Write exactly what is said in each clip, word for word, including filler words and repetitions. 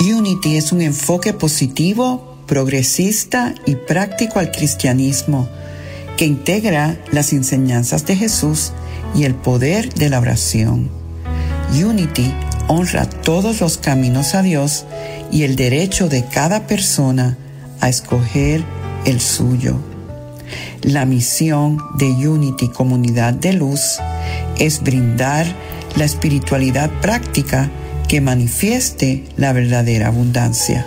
Unity es un enfoque positivo, progresista y práctico al cristianismo que integra las enseñanzas de Jesús y el poder de la oración. Unity honra todos los caminos a Dios y el derecho de cada persona a escoger el suyo. La misión de Unity Comunidad de Luz es brindar la espiritualidad práctica que manifieste la verdadera abundancia.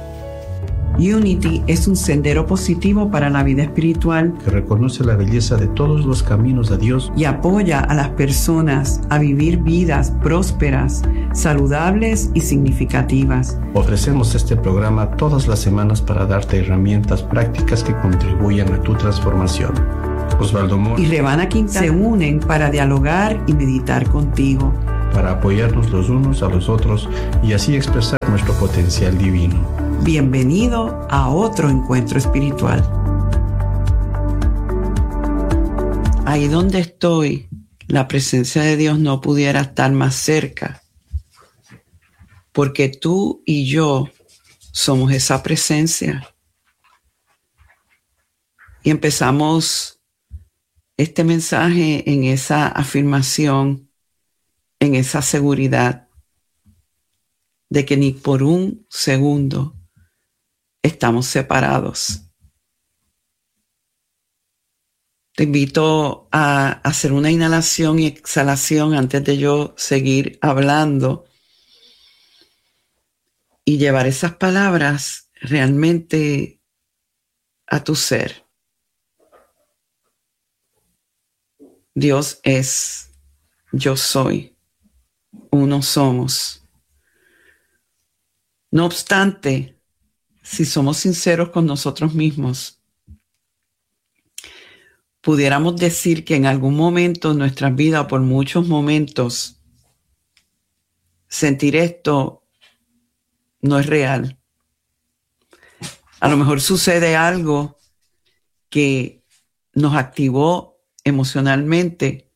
Unity es un sendero positivo para la vida espiritual que reconoce la belleza de todos los caminos de Dios y apoya a las personas a vivir vidas prósperas, saludables y significativas. Ofrecemos este programa todas las semanas para darte herramientas prácticas que contribuyan a tu transformación. Osvaldo Mora y Revana Quintana se unen para dialogar y meditar contigo, para apoyarnos los unos a los otros y así expresar nuestro potencial divino. Bienvenido a otro encuentro espiritual. Ahí donde estoy, la presencia de Dios no pudiera estar más cerca, porque tú y yo somos esa presencia. Y empezamos este mensaje en esa afirmación, en esa seguridad de que ni por un segundo estamos separados. Te invito a hacer una inhalación y exhalación antes de yo seguir hablando y llevar esas palabras realmente a tu ser. Dios es, yo soy, uno somos. No obstante, si somos sinceros con nosotros mismos, pudiéramos decir que en algún momento en nuestras vidas, o por muchos momentos, sentir esto no es real. A lo mejor sucede algo que nos activó emocionalmente.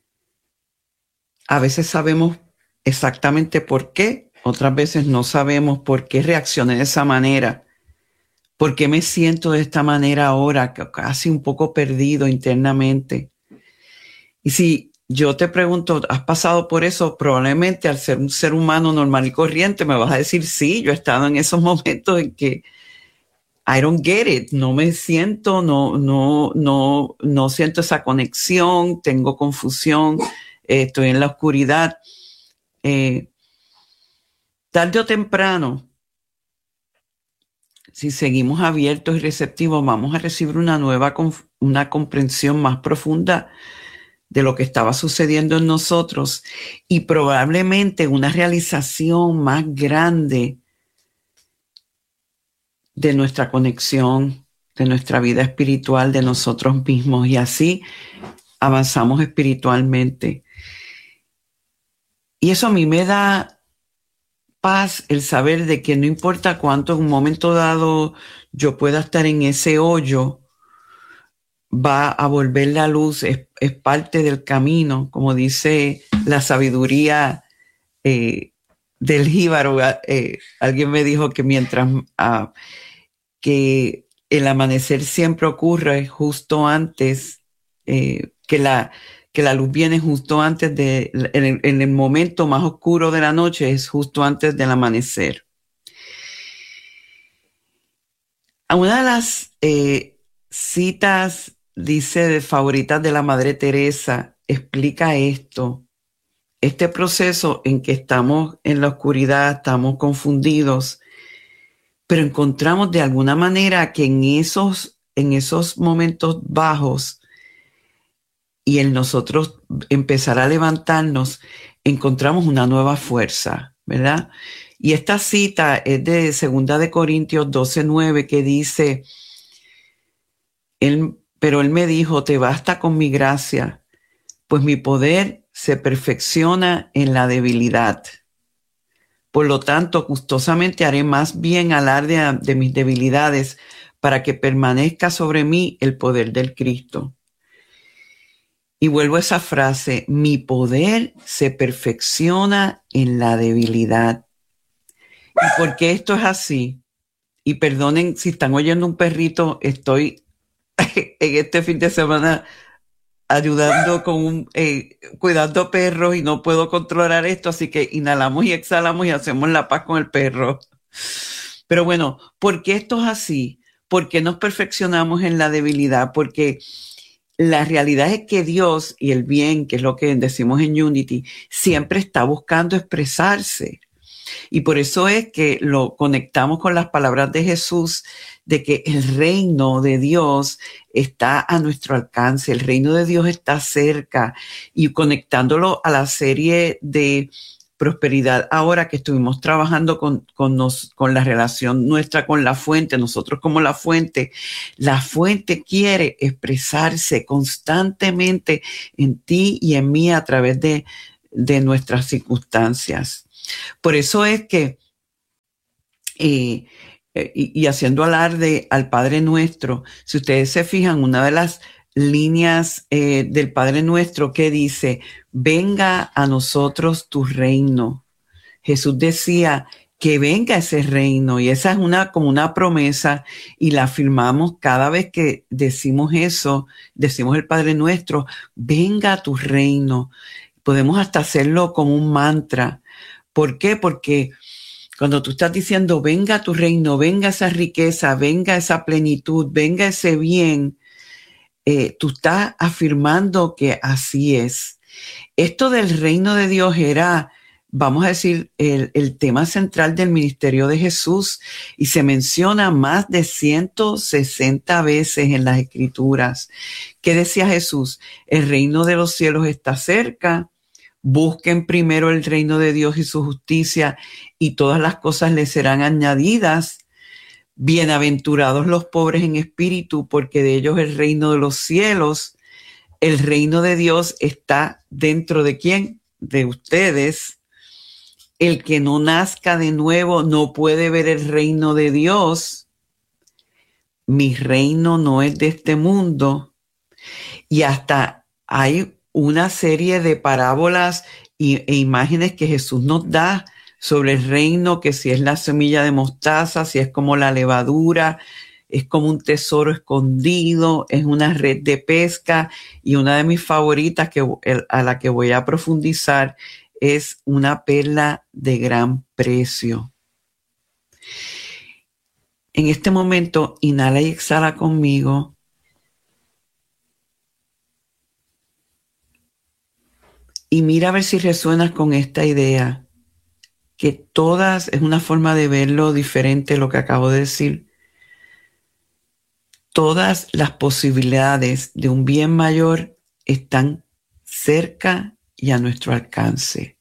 A veces sabemos exactamente por qué. Otras veces no sabemos por qué reaccioné de esa manera, por qué me siento de esta manera ahora, casi un poco perdido internamente. Y si yo te pregunto, ¿has pasado por eso? Probablemente al ser un ser humano normal y corriente me vas a decir, sí, yo he estado en esos momentos en que I don't get it, no me siento, no, no, no, no siento esa conexión, tengo confusión, eh, estoy en la oscuridad. Eh, Tarde o temprano, si seguimos abiertos y receptivos, vamos a recibir una nueva, una comprensión más profunda de lo que estaba sucediendo en nosotros y probablemente una realización más grande de nuestra conexión, de nuestra vida espiritual, de nosotros mismos, y así avanzamos espiritualmente. Y eso a mí me da paz el saber de que no importa cuánto en un momento dado yo pueda estar en ese hoyo, va a volver la luz, es, es parte del camino, como dice la sabiduría eh, del jíbaro. Eh, alguien me dijo que mientras uh, que el amanecer siempre ocurre justo antes, eh, que la que la luz viene justo antes de, en el, en el momento más oscuro de la noche, es justo antes del amanecer. Una de las eh, citas, dice, de favoritas de la Madre Teresa, explica esto, este proceso en que estamos en la oscuridad, estamos confundidos, pero encontramos de alguna manera que en esos, en esos momentos bajos, y en nosotros empezar a levantarnos, encontramos una nueva fuerza, ¿verdad? Y esta cita es de Segunda de Corintios doce nueve, que dice, él, pero él me dijo, te basta con mi gracia, pues mi poder se perfecciona en la debilidad. Por lo tanto, gustosamente haré más bien alarde de mis debilidades para que permanezca sobre mí el poder del Cristo. Y vuelvo a esa frase, mi poder se perfecciona en la debilidad. ¿Y por qué esto es así? Y perdonen si están oyendo un perrito, estoy en este fin de semana ayudando con un, eh, cuidando perros y no puedo controlar esto, así que inhalamos y exhalamos y hacemos la paz con el perro. Pero bueno, ¿por qué esto es así? ¿Por qué nos perfeccionamos en la debilidad? Porque la realidad es que Dios y el bien, que es lo que decimos en Unity, siempre está buscando expresarse. Y por eso es que lo conectamos con las palabras de Jesús, de que el reino de Dios está a nuestro alcance, el reino de Dios está cerca, y conectándolo a la serie de prosperidad ahora que estuvimos trabajando con, con, nos, con la relación nuestra con la fuente, nosotros como la fuente, la fuente quiere expresarse constantemente en ti y en mí a través de, de nuestras circunstancias. Por eso es que, eh, y, y haciendo alarde al Padre Nuestro, si ustedes se fijan, una de las líneas eh, del Padre Nuestro que dice, venga a nosotros tu reino. Jesús decía que venga ese reino, y esa es una como una promesa, y la afirmamos cada vez que decimos eso, decimos el Padre Nuestro, venga a tu reino. Podemos hasta hacerlo como un mantra. ¿Por qué? Porque cuando tú estás diciendo, venga tu reino, venga esa riqueza, venga esa plenitud, venga ese bien, eh, tú estás afirmando que así es. Esto del reino de Dios era, vamos a decir, el, el tema central del ministerio de Jesús, y se menciona más de ciento sesenta veces en las Escrituras. ¿Qué decía Jesús? El reino de los cielos está cerca. Busquen primero el reino de Dios y su justicia, y todas las cosas les serán añadidas. Bienaventurados los pobres en espíritu, porque de ellos es el reino de los cielos. El reino de Dios está dentro de ¿quién? De ustedes. El que no nazca de nuevo no puede ver el reino de Dios. Mi reino no es de este mundo. Y hasta hay una serie de parábolas y, e imágenes que Jesús nos da sobre el reino, que si es la semilla de mostaza, si es como la levadura, es como un tesoro escondido, es una red de pesca, y una de mis favoritas que, a la que voy a profundizar es una perla de gran precio. En este momento, inhala y exhala conmigo. Y mira a ver si resuenas con esta idea, que todas, es una forma de verlo diferente lo que acabo de decir, todas las posibilidades de un bien mayor están cerca y a nuestro alcance.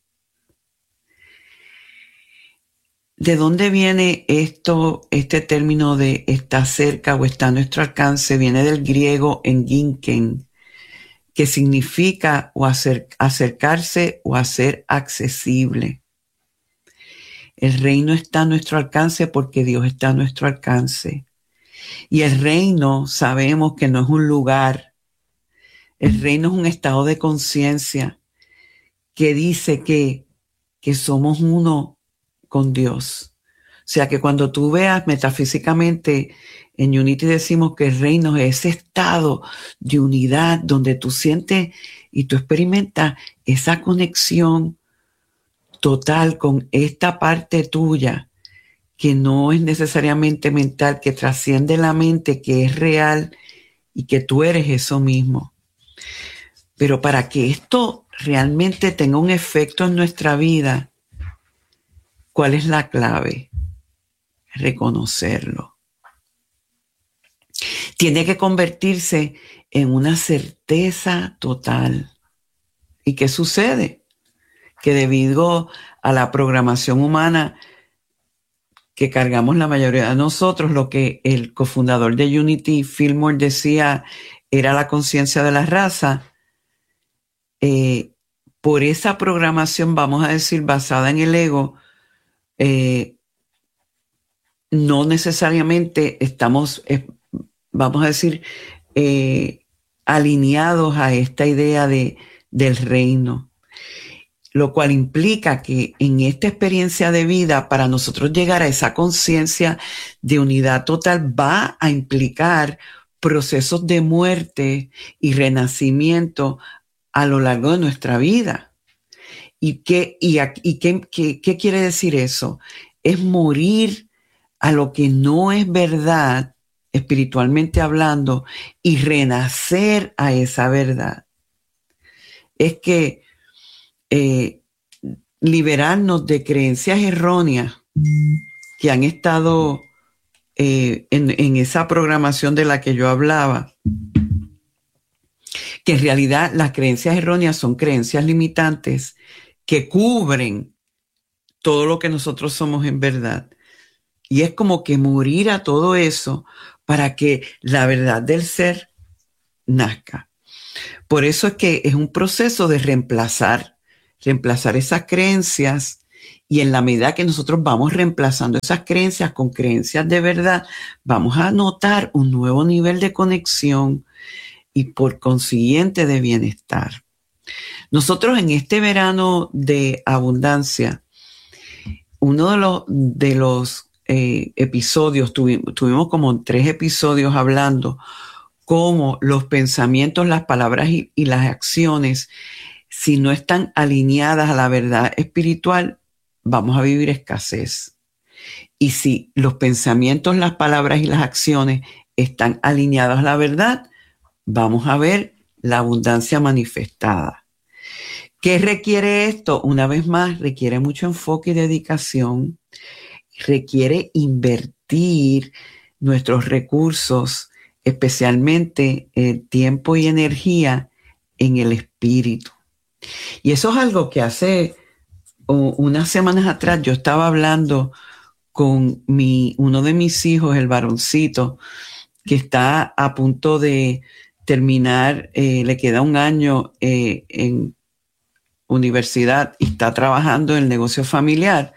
¿De dónde viene esto, este término de está cerca o está a nuestro alcance? Viene del griego enginken, que significa o acer, acercarse o hacer accesible. El reino está a nuestro alcance porque Dios está a nuestro alcance. Y el reino sabemos que no es un lugar. El reino es un estado de conciencia que dice que, que somos uno con Dios. O sea que cuando tú veas metafísicamente, en Unity decimos que el reino es ese estado de unidad donde tú sientes y tú experimentas esa conexión total con esta parte tuya que no es necesariamente mental, que trasciende la mente, que es real y que tú eres eso mismo. Pero para que esto realmente tenga un efecto en nuestra vida, ¿cuál es la clave? Reconocerlo. Tiene que convertirse en una certeza total. ¿Y qué sucede? Que debido a la programación humana que cargamos la mayoría de nosotros, lo que el cofundador de Unity, Fillmore, decía era la conciencia de la raza, eh, por esa programación, vamos a decir, basada en el ego, eh, no necesariamente estamos, eh, vamos a decir, eh, alineados a esta idea de, del reino. lo cual implica que en esta experiencia de vida, para nosotros llegar a esa conciencia de unidad total, va a implicar procesos de muerte y renacimiento a lo largo de nuestra vida. ¿Y qué, y, y qué, qué, qué quiere decir eso? Es morir a lo que no es verdad, espiritualmente hablando, y renacer a esa verdad. Es que eh, liberarnos de creencias erróneas que han estado eh, en, en esa programación de la que yo hablaba, que en realidad las creencias erróneas son creencias limitantes que cubren todo lo que nosotros somos en verdad. Y es como que morir a todo eso para que la verdad del ser nazca. Por eso es que es un proceso de reemplazar, reemplazar esas creencias, y en la medida que nosotros vamos reemplazando esas creencias con creencias de verdad, vamos a notar un nuevo nivel de conexión y por consiguiente de bienestar. Nosotros en este verano de abundancia, uno de los, de los eh, episodios, tuvimos, tuvimos como tres episodios hablando cómo los pensamientos, las palabras y, y las acciones, si no están alineadas a la verdad espiritual, vamos a vivir escasez. Y si los pensamientos, las palabras y las acciones están alineados a la verdad, vamos a ver la abundancia manifestada. ¿Qué requiere esto? Una vez más, requiere mucho enfoque y dedicación. Requiere invertir nuestros recursos, especialmente el tiempo y energía, en el espíritu. Y eso es algo que hace uh, unas semanas atrás yo estaba hablando con mi, uno de mis hijos, el varoncito, que está a punto de terminar, eh, le queda un año eh, en universidad y está trabajando en el negocio familiar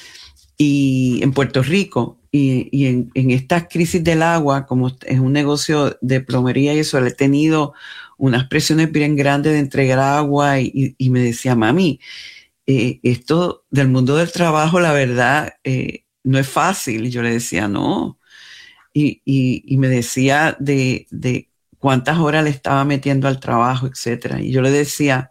y en Puerto Rico. Y, y en, en estas crisis del agua, como es un negocio de plomería y eso, le he tenido unas presiones bien grandes de entregar agua y, y, y me decía, mami, eh, esto del mundo del trabajo, la verdad, eh, no es fácil. Y yo le decía, no. Y, y, y me decía de, de cuántas horas le estaba metiendo al trabajo, etcétera. Y yo le decía,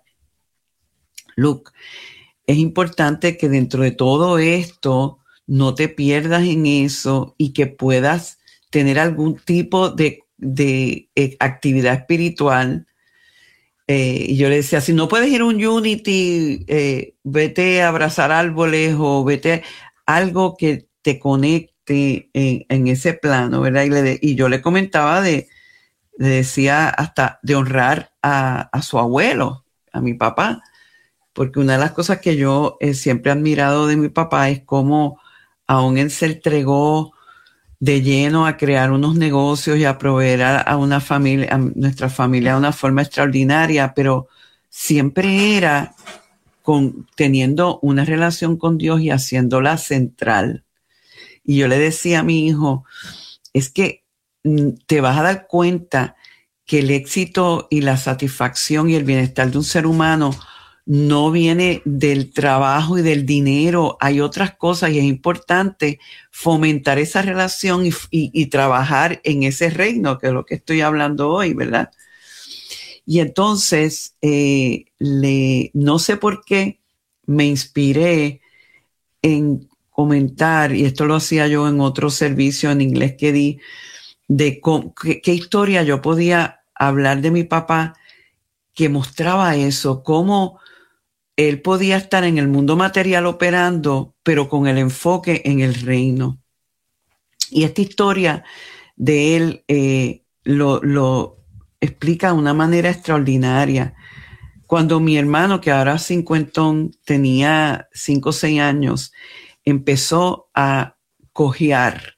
Luke, es importante que dentro de todo esto no te pierdas en eso y que puedas tener algún tipo de, de eh, actividad espiritual. Eh, y yo le decía, si no puedes ir a un Unity, eh, vete a abrazar árboles o vete a algo que te conecte en, en ese plano, ¿verdad? Y, le, y yo le comentaba de, le decía hasta de honrar a, a su abuelo, a mi papá, porque una de las cosas que yo eh, siempre he admirado de mi papá es cómo aún él se entregó de lleno a crear unos negocios y a proveer a, a una familia, a nuestra familia de una forma extraordinaria, pero siempre era con, teniendo una relación con Dios y haciéndola central. Y yo le decía a mi hijo, es que te vas a dar cuenta que el éxito y la satisfacción y el bienestar de un ser humano no viene del trabajo y del dinero. Hay otras cosas y es importante fomentar esa relación y, y, y trabajar en ese reino, que es lo que estoy hablando hoy, ¿verdad? Y entonces, eh, le, no sé por qué me inspiré en comentar, y esto lo hacía yo en otro servicio en inglés que di, de con, qué, qué historia yo podía hablar de mi papá que mostraba eso, cómo él podía estar en el mundo material operando, pero con el enfoque en el reino. Y esta historia de él eh, lo, lo explica de una manera extraordinaria. Cuando mi hermano, que ahora cincuentón, tenía cinco o seis años, empezó a cojear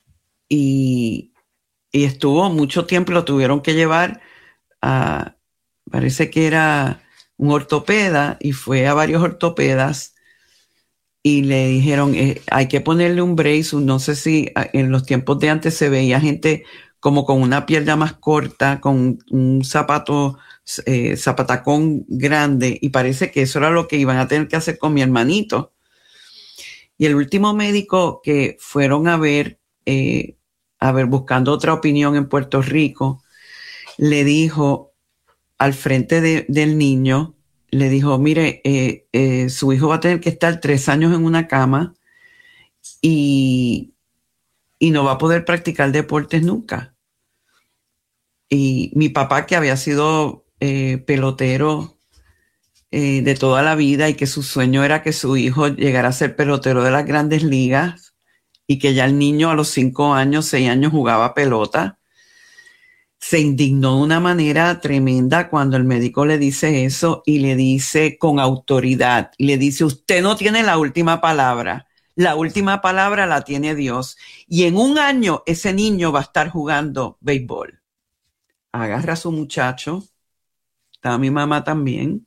y, y estuvo mucho tiempo, lo tuvieron que llevar a, parece que era un ortopeda, y fue a varios ortopedas y le dijeron, eh, hay que ponerle un brace. No sé si en los tiempos de antes se veía gente como con una pierna más corta, con un, un zapato eh, zapatacón grande, y parece que eso era lo que iban a tener que hacer con mi hermanito. Y el último médico que fueron a ver, eh, a ver, buscando otra opinión en Puerto Rico, le dijo al frente de, del niño, le dijo, mire, eh, eh, su hijo va a tener que estar tres años en una cama y, y no va a poder practicar deportes nunca. Y mi papá, que había sido eh, pelotero eh, de toda la vida y que su sueño era que su hijo llegara a ser pelotero de las grandes ligas y que ya el niño a los cinco años, seis años jugaba pelota, se indignó de una manera tremenda cuando el médico le dice eso y le dice con autoridad, y le dice, usted no tiene la última palabra, la última palabra la tiene Dios. Y en un año ese niño va a estar jugando béisbol. Agarra a su muchacho, está mi mamá también,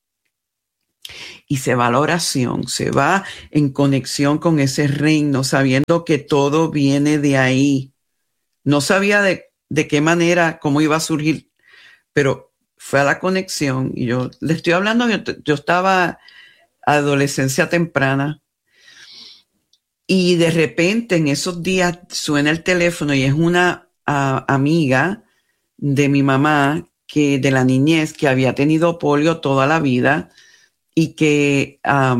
y se va a la oración, se va en conexión con ese reino, sabiendo que todo viene de ahí. No sabía de, de qué manera, cómo iba a surgir, pero fue a la conexión. Y yo le estoy hablando, yo, yo estaba adolescencia temprana, y de repente en esos días suena el teléfono y es una uh, amiga de mi mamá, que de la niñez, que había tenido polio toda la vida y que um,